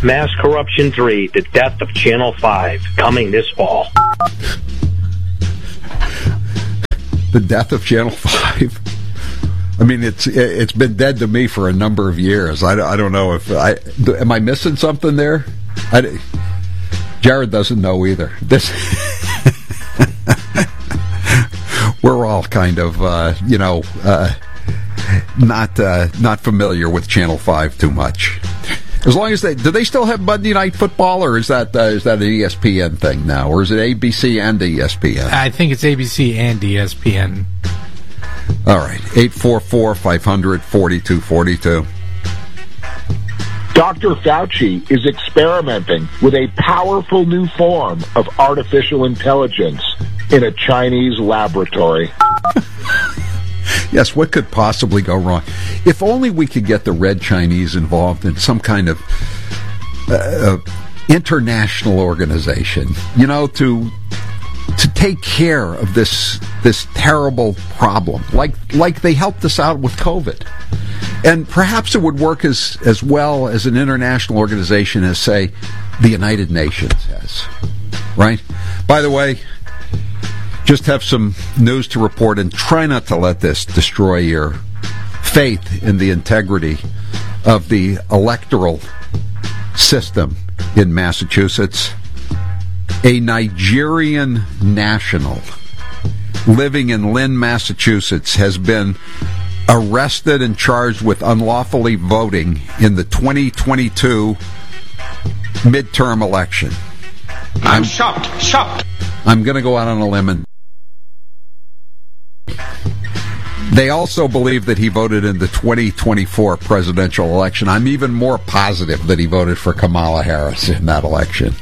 Mass Corruption 3, The Death of Channel 5, coming this fall. The Death of Channel 5? I mean, it's been dead to me for a number of years. I don't know if am I missing something there? Jared doesn't know either. We're all kind of not familiar with Channel 5 too much. As long as do they still have Monday Night Football, or is that an ESPN thing now, or is it ABC and ESPN? I think it's ABC and ESPN. All right, 844-500-4242. Dr. Fauci is experimenting with a powerful new form of artificial intelligence in a Chinese laboratory. Yes, what could possibly go wrong? If only we could get the Red Chinese involved in some kind of international organization, to take care of this terrible problem, like they helped us out with COVID. And perhaps it would work as well as an international organization as, say, the United Nations has. Right? By the way, just have some news to report, and try not to let this destroy your faith in the integrity of the electoral system in Massachusetts. A Nigerian national living in Lynn, Massachusetts, has been arrested and charged with unlawfully voting in the 2022 midterm election. I'm shocked. I'm going to go out on a limb and they also believe that he voted in the 2024 presidential election. I'm even more positive that he voted for Kamala Harris in that election.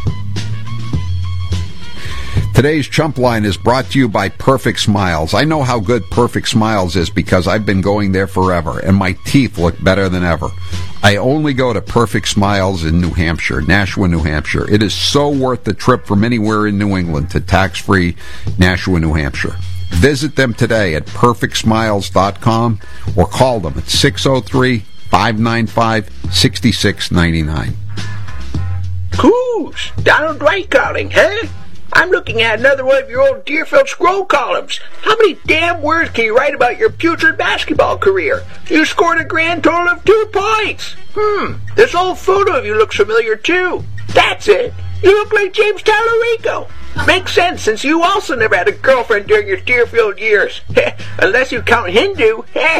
Today's Chump Line is brought to you by Perfect Smiles. I know how good Perfect Smiles is because I've been going there forever, and my teeth look better than ever. I only go to Perfect Smiles in New Hampshire, Nashua, New Hampshire. It is so worth the trip from anywhere in New England to tax-free Nashua, New Hampshire. Visit them today at perfectsmiles.com or call them at 603-595-6699. Who's Donald Dwight calling, huh? I'm looking at another one of your old Deerfield Scroll columns. How many damn words can you write about your putrid basketball career? You scored a grand total of 2 points. This old photo of you looks familiar, too. That's it. You look like James Tallarico. Makes sense, since you also never had a girlfriend during your Deerfield years. Unless you count Hindu.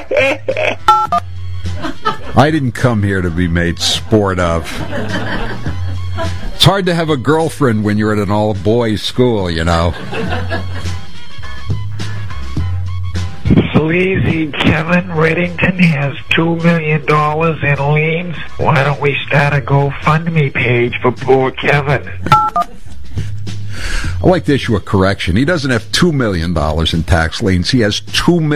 I didn't come here to be made sport of. It's hard to have a girlfriend when you're at an all-boys school, Sleazy Kevin Reddington has $2 million in liens. Why don't we start a GoFundMe page for poor Kevin? I'd like to issue a correction. He doesn't have $2 million in tax liens. He has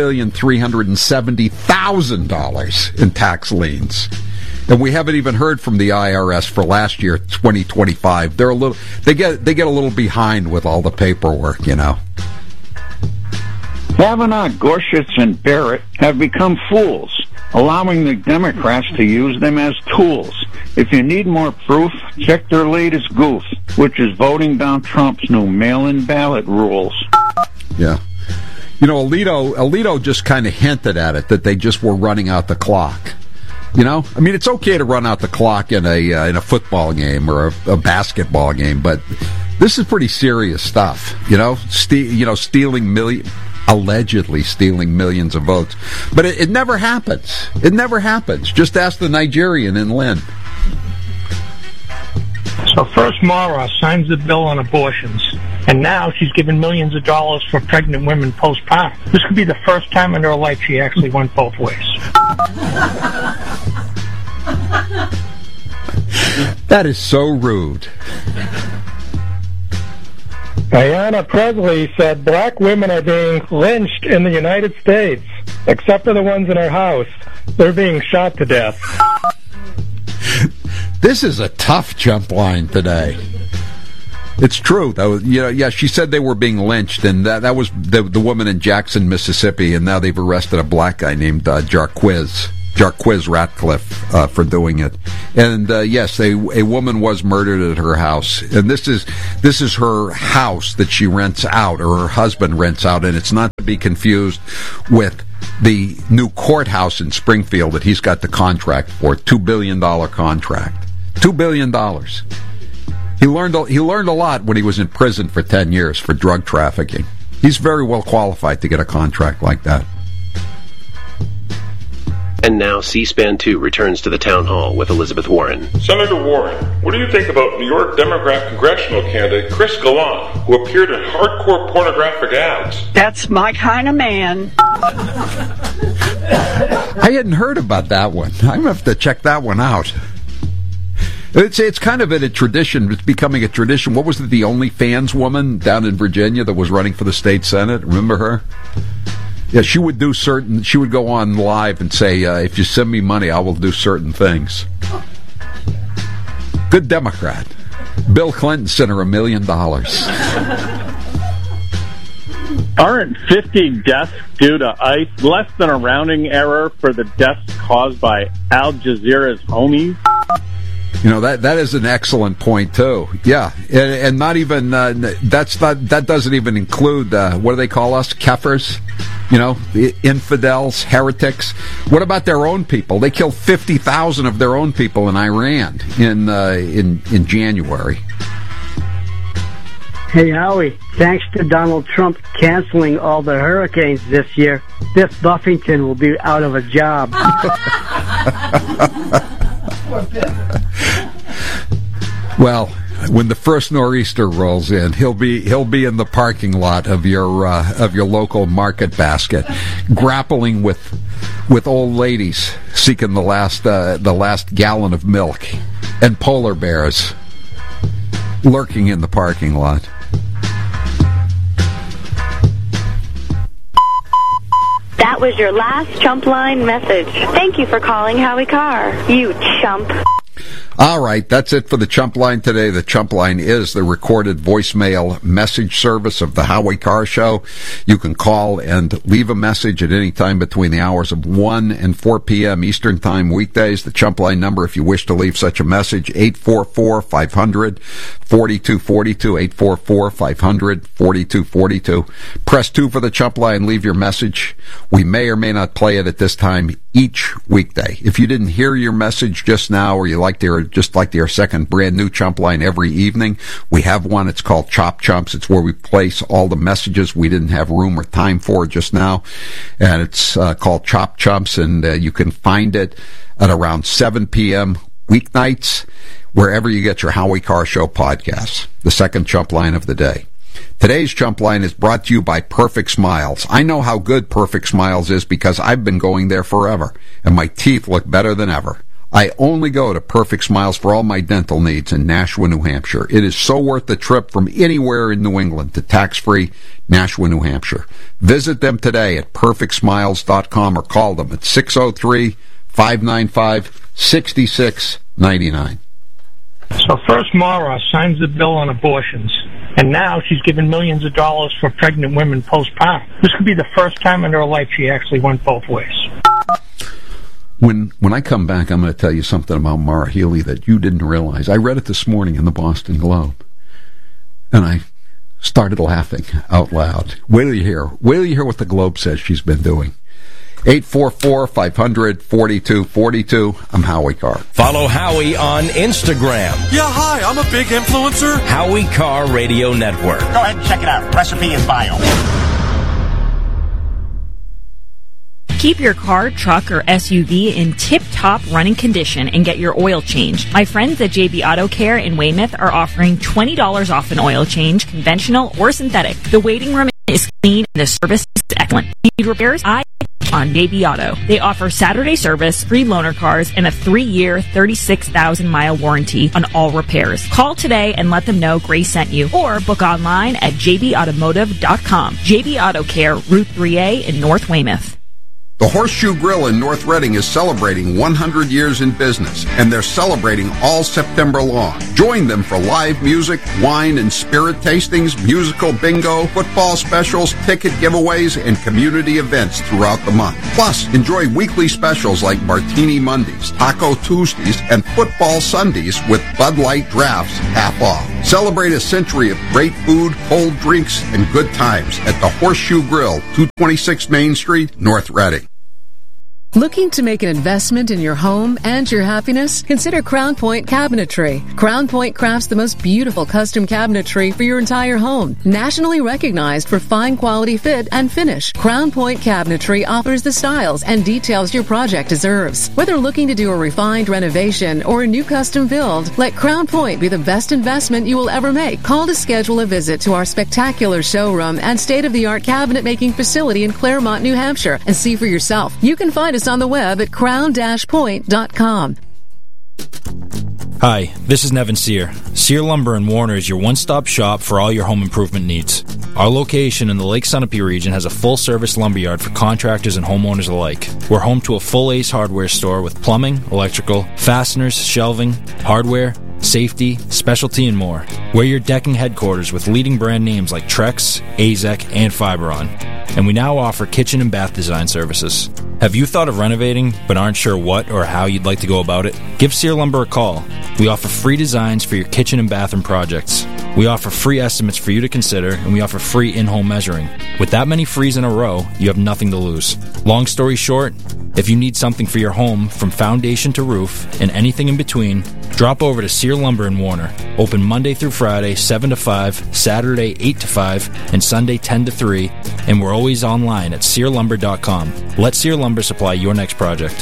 $2,370,000 in tax liens. And we haven't even heard from the IRS for last year, 2025. They get a little behind with all the paperwork, Kavanaugh, Gorsuch, and Barrett have become fools, allowing the Democrats to use them as tools. If you need more proof, check their latest goof, which is voting down Trump's new mail-in ballot rules. Yeah. Alito just kind of hinted at it, that they just were running out the clock. I mean, it's okay to run out the clock in a football game or a basketball game, but this is pretty serious stuff. Allegedly stealing millions of votes, but it never happens. It never happens. Just ask the Nigerian in Lynn. So first Mara signs the bill on abortions, and now she's given millions of dollars for pregnant women postpartum. This could be the first time in her life she actually went both ways. That is so rude. Ayanna Presley said black women are being lynched in the United States, except for the ones in her house. They're being shot to death. This is a tough jump line today. It's true, though. She said they were being lynched, and that was the woman in Jackson, Mississippi, and now they've arrested a black guy named Jarquiz Ratcliffe for doing it. And yes, a woman was murdered at her house, and this is her house that she rents out, or her husband rents out, and it's not to be confused with the new courthouse in Springfield that he's got the contract for, $2 billion contract. $2 billion. He learned a lot when he was in prison for 10 years for drug trafficking. He's very well qualified to get a contract like that. And now C-SPAN 2 returns to the town hall with Elizabeth Warren. Senator Warren, what do you think about New York Democrat congressional candidate Chris Gallant, who appeared in hardcore pornographic ads? That's my kind of man. I hadn't heard about that one. I'm going to have to check that one out. It's kind of a tradition. It's becoming a tradition. What was it, the OnlyFans woman down in Virginia that was running for the state senate? Remember her? Yeah, she would go on live and say, if you send me money, I will do certain things. Good Democrat. Bill Clinton sent her $1 million. Aren't 50 deaths due to ICE less than a rounding error for the deaths caused by Al Jazeera's homies? You know, that is an excellent point too. Yeah, and not even that doesn't even include what do they call us, Kafirs? You know, infidels, heretics. What about their own people? They killed 50,000 of their own people in Iran in January. Hey, Howie, thanks to Donald Trump canceling all the hurricanes this year, Biff Buffington will be out of a job. Well, when the first nor'easter rolls in, he'll be in the parking lot of your local market basket, grappling with old ladies seeking the last gallon of milk, and polar bears lurking in the parking lot. That was your last Chump Line message. Thank you for calling Howie Carr, you chump. All right, that's it for the Chump Line today. The Chump Line is the recorded voicemail message service of the Howie Carr Show. You can call and leave a message at any time between the hours of 1 and 4 p.m. Eastern Time weekdays. The Chump Line number, if you wish to leave such a message, 844-500-4242, 844-500-4242. Press 2 for the Chump Line, leave your message. We may or may not play it at this time each weekday. If you didn't hear your message just now, or you like to hear second brand new Chump Line every evening, we have one. It's called Chop Chumps. It's where we place all the messages we didn't have room or time for just now, and it's called Chop Chumps, and you can find it at around 7 p.m. weeknights wherever you get your Howie Carr Show podcasts. The second Chump Line of the day. Today's Chump Line is brought to you by Perfect Smiles. I know how good Perfect Smiles is because I've been going there forever, and my teeth look better than ever. I only go to Perfect Smiles for all my dental needs in Nashua, New Hampshire. It is so worth the trip from anywhere in New England to tax-free Nashua, New Hampshire. Visit them today at perfectsmiles.com or call them at 603-595-6699. So first Mara signs the bill on abortions, and now she's given millions of dollars for pregnant women postpartum. This could be the first time in her life she actually went both ways. When I come back, I'm going to tell you something about Maura Healey that you didn't realize. I read it this morning in the Boston Globe, and I started laughing out loud. Wait till you hear what the Globe says she's been doing. 844-500-4242. I'm Howie Carr. Follow Howie on Instagram. Yeah, hi, I'm a big influencer. Howie Carr Radio Network. Go ahead and check it out. Recipe in bio. Keep your car, truck, or SUV in tip-top running condition and get your oil changed. My friends at JB Auto Care in Weymouth are offering $20 off an oil change, conventional or synthetic. The waiting room is clean and the service is excellent. Need repairs? On JB Auto. They offer Saturday service, free loaner cars, and a 3-year, 36,000-mile warranty on all repairs. Call today and let them know Grace sent you, or book online at jbautomotive.com. JB Auto Care, Route 3A in North Weymouth. The Horseshoe Grill in North Reading is celebrating 100 years in business, and they're celebrating all September long. Join them for live music, wine and spirit tastings, musical bingo, football specials, ticket giveaways, and community events throughout the month. Plus, enjoy weekly specials like Martini Mondays, Taco Tuesdays, and Football Sundays with Bud Light drafts half off. Celebrate a century of great food, cold drinks, and good times at the Horseshoe Grill, 226 Main Street, North Reading. Looking to make an investment in your home and your happiness? Consider Crown Point Cabinetry. Crown Point crafts the most beautiful custom cabinetry for your entire home. Nationally recognized for fine quality fit and finish, Crown Point Cabinetry offers the styles and details your project deserves. Whether looking to do a refined renovation or a new custom build, let Crown Point be the best investment you will ever make. Call to schedule a visit to our spectacular showroom and state-of-the-art cabinet making facility in Claremont, New Hampshire, and see for yourself. You can find us on the web at crown-point.com. Hi, this is Nevin Sear. Sear Lumber in Warner is your one-stop shop for all your home improvement needs. Our location in the Lake Sunapee region has a full-service lumberyard for contractors and homeowners alike. We're home to a full Ace Hardware store with plumbing, electrical, fasteners, shelving, hardware, safety, specialty, and more. We're your decking headquarters with leading brand names like Trex, AZEK, and Fiberon. And we now offer kitchen and bath design services. Have you thought of renovating but aren't sure what or how you'd like to go about it? Give Sear Lumber a call. We offer free designs for your kitchen and bathroom projects. We offer free estimates for you to consider, and we offer free in-home measuring. With that many frees in a row, you have nothing to lose. Long story short, if you need something for your home from foundation to roof and anything in between, drop over to Sear Lumber in Warner. Open Monday through Friday, 7 to 5, Saturday, 8 to 5, and Sunday, 10 to 3, and we're always online at SearLumber.com. Let Sear Lumber supply your next project.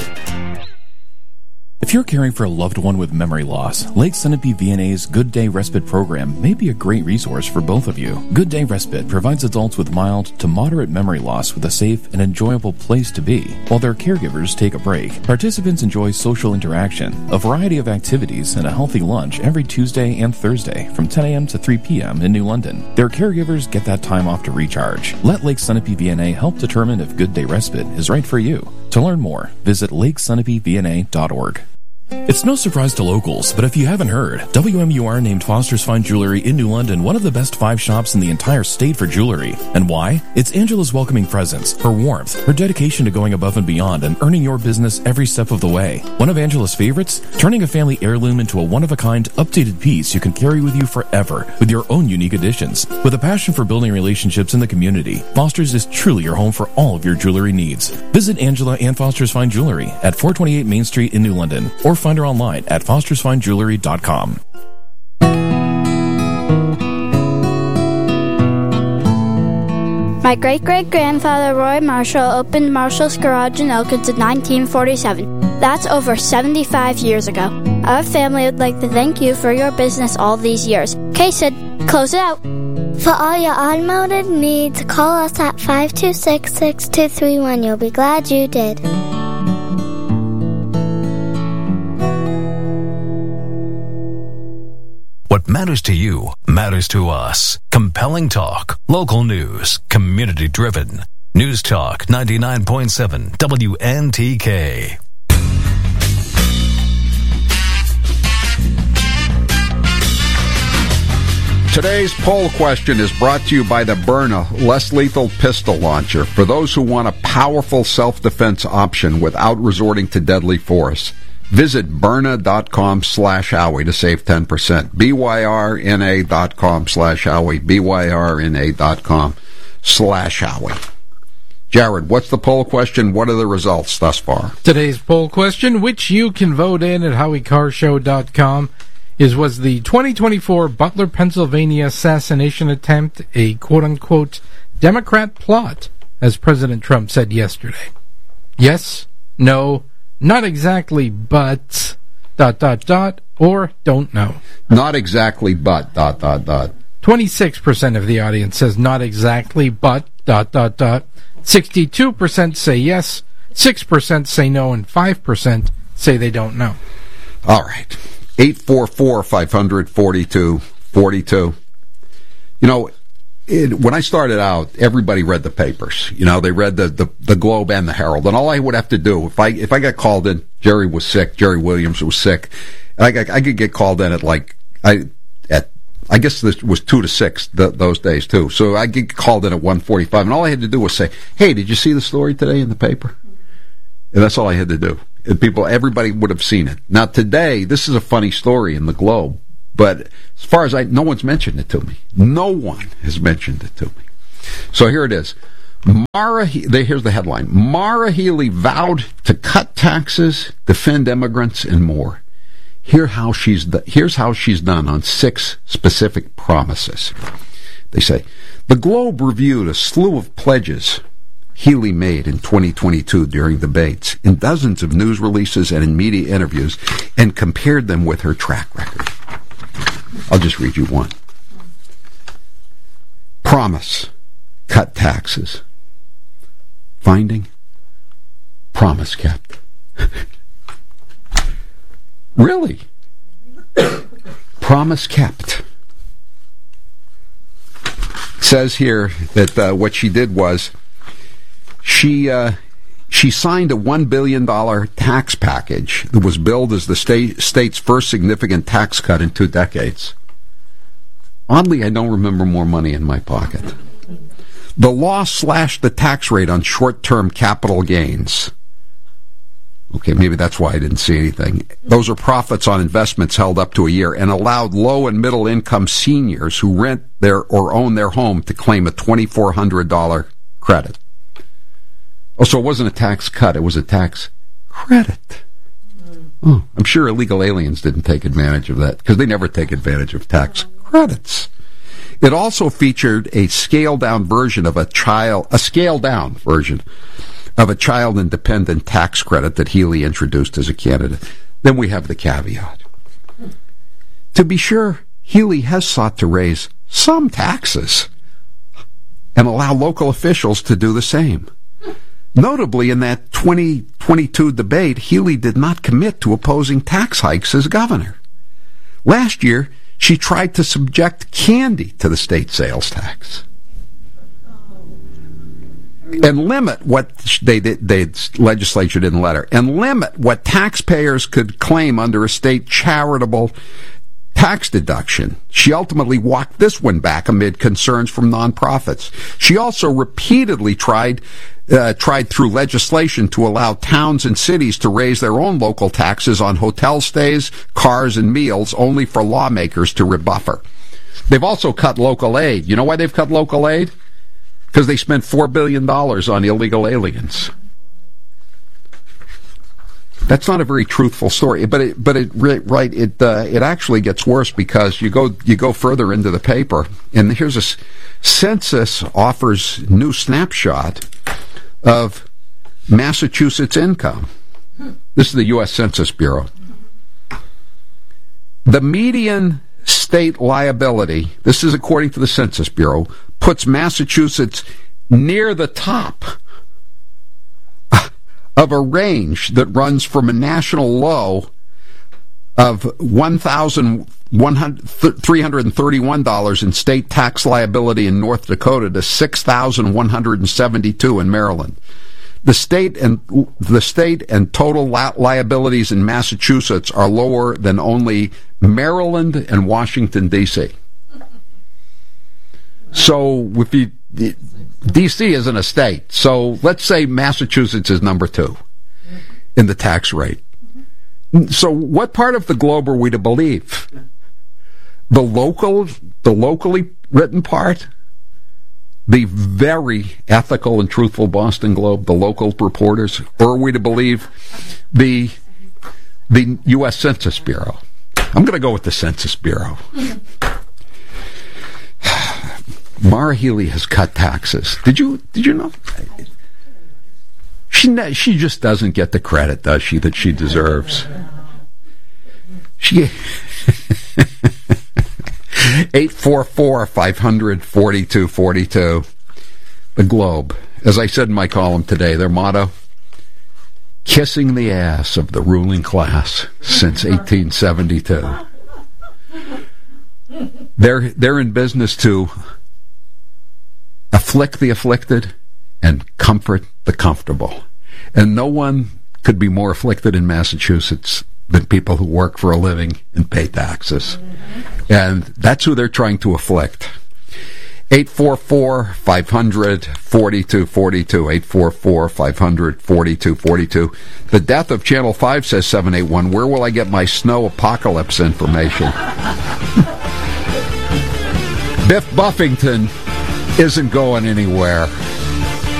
If you're caring for a loved one with memory loss, Lake Sunapee VNA's Good Day Respite program may be a great resource for both of you. Good Day Respite provides adults with mild to moderate memory loss with a safe and enjoyable place to be, while their caregivers take a break. Participants enjoy social interaction, a variety of activities, and a healthy lunch every Tuesday and Thursday from 10 a.m. to 3 p.m. in New London. Their caregivers get that time off to recharge. Let Lake Sunapee VNA help determine if Good Day Respite is right for you. To learn more, visit lakesunapeevna.org. It's no surprise to locals, but if you haven't heard, WMUR named Foster's Fine Jewelry in New London one of the best 5 shops in the entire state for jewelry. And why? It's Angela's welcoming presence, her warmth, her dedication to going above and beyond and earning your business every step of the way. One of Angela's favorites? Turning a family heirloom into a one-of-a-kind, updated piece you can carry with you forever with your own unique additions. With a passion for building relationships in the community, Foster's is truly your home for all of your jewelry needs. Visit Angela and Foster's Fine Jewelry at 428 Main Street in New London, or find her online at fostersfinejewelry.com. My great-great-grandfather Roy Marshall opened Marshall's Garage in Elkins in 1947. That's over 75 years ago. Our family would like to thank you for your business all these years. Okay, Sid, close it out. For all your automotive needs, call us at 526-6231. You'll be glad you did. What matters to you matters to us. Compelling talk, local news, community-driven. News Talk 99.7 WNTK. Today's poll question is brought to you by the Byrna less lethal pistol launcher for those who want a powerful self-defense option without resorting to deadly force. Visit Byrna.com/Howie to save 10%. BYRNA.com/Howie. BYRNA.com/Howie. Jared, what's the poll question? What are the results thus far? Today's poll question, which you can vote in at HowieCarShow.com, was the 2024 Butler, Pennsylvania assassination attempt a quote-unquote Democrat plot, as President Trump said yesterday? Yes, no, not exactly, but ... or don't know. Not exactly, but ... 26% of the audience says not exactly, but ... 62% say yes, 6% say no, and 5% say they don't know. All right. 844-500-4242. You know, when I started out, everybody read the papers. You know, they read the Globe and the Herald, and all I would have to do if I got called in, Jerry was sick, Jerry Williams was sick, and I could get called in I guess this was 2 to 6 those days too. So I get called in at 1:45, and all I had to do was say, "Hey, did you see the story today in the paper?" And that's all I had to do. And everybody would have seen it. Now today, this is a funny story in the Globe, but as far as no one's mentioned it to me. No one has mentioned it to me. So here it is. Here's the headline: Maura Healey vowed to cut taxes, defend immigrants, and more. Here's how she's done on 6 specific promises. They say, the Globe reviewed a slew of pledges Healey made in 2022 during debates, in dozens of news releases and in media interviews, and compared them with her track record. I'll just read you one. Promise, cut taxes. Finding, promise kept. Really? Promise kept. It says here that what she did was she signed a $1 billion tax package that was billed as the state's first significant tax cut in 2 decades. Oddly, I don't remember more money in my pocket. The law slashed the tax rate on short-term capital gains. Okay, maybe that's why I didn't see anything. Those are profits on investments held up to a year, and allowed low and middle income seniors who rent or own their home to claim a $2,400 credit. Oh, so it wasn't a tax cut, it was a tax credit. Oh, I'm sure illegal aliens didn't take advantage of that, because they never take advantage of tax credits. It also featured a scaled-down version of a child independent tax credit that Healey introduced as a candidate. Then we have the caveat. To be sure, Healey has sought to raise some taxes and allow local officials to do the same. Notably, in that 2022 debate, Healey did not commit to opposing tax hikes as governor. Last year, she tried to subject candy to the state sales tax and limit what the legislature didn't let her, and limit what taxpayers could claim under a state charitable tax deduction. She ultimately walked this one back amid concerns from nonprofits. She also repeatedly tried through legislation to allow towns and cities to raise their own local taxes on hotel stays, cars, and meals, only for lawmakers to rebuff her. They've also cut local aid. You know why they've cut local aid? Because they spent $4 billion on illegal aliens. That's not a very truthful story, but it actually gets worse, because you go further into the paper, and here's a census offers new snapshot of Massachusetts income. This is the U.S. Census Bureau. The median state liability, this is according to the Census Bureau, puts Massachusetts near the top of a range that runs from a national low of $1,331 in state tax liability in North Dakota to $6,172 in Maryland. The state and total liabilities in Massachusetts are lower than only Maryland and Washington, D.C. So if D.C. isn't a state, so let's say Massachusetts is number 2 in the tax rate. So what part of the Globe are we to believe? The locally written part? The very ethical and truthful Boston Globe, the local reporters? Or are we to believe the U.S. Census Bureau? I'm going to go with the Census Bureau. Maura Healey has cut taxes. Did you know? She just doesn't get the credit, does she, that she deserves. She 844-500-4242. The Globe. As I said in my column today, their motto: kissing the ass of the ruling class since 1872. They're in business to afflict the afflicted and comfort the comfortable. And no one could be more afflicted in Massachusetts than people who work for a living and pay taxes. And that's who they're trying to afflict. 844-500-4242. 844-500-4242. The death of Channel 5, says 781. Where will I get my snow apocalypse information? Biff Buffington isn't going anywhere.